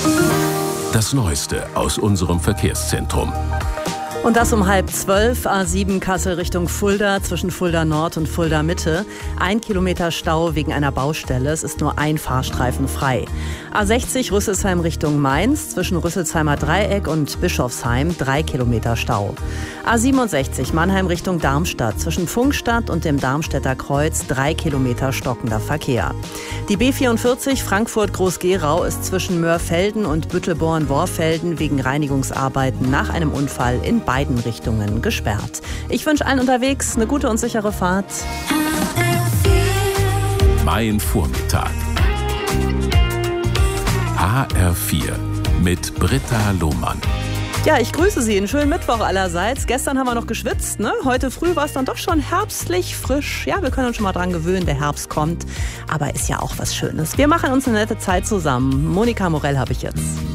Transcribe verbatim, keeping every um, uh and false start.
Das Neueste aus unserem Verkehrszentrum. Und das um halb zwölf, A sieben Kassel Richtung Fulda, zwischen Fulda Nord und Fulda Mitte. Ein Kilometer Stau wegen einer Baustelle. Es ist nur ein Fahrstreifen frei. A sechzig Rüsselsheim Richtung Mainz, zwischen Rüsselsheimer Dreieck und Bischofsheim. Drei Kilometer Stau. A siebenundsechzig Mannheim Richtung Darmstadt, zwischen Funkstadt und dem Darmstädter Kreuz. Drei Kilometer stockender Verkehr. Die B vierundvierzig Frankfurt Groß-Gerau ist zwischen Mörfelden und Büttelborn-Worfelden wegen Reinigungsarbeiten nach einem Unfall in beiden Richtungen gesperrt. Ich wünsche allen unterwegs eine gute und sichere Fahrt. Mein Vormittag. H R vier mit Britta Lohmann. Ja, ich grüße Sie. Einen schönen Mittwoch allerseits. Gestern haben wir noch geschwitzt, ne? Heute früh war es dann doch schon herbstlich frisch. Ja, wir können uns schon mal dran gewöhnen, der Herbst kommt. Aber ist ja auch was Schönes. Wir machen uns eine nette Zeit zusammen. Monika Morell habe ich jetzt.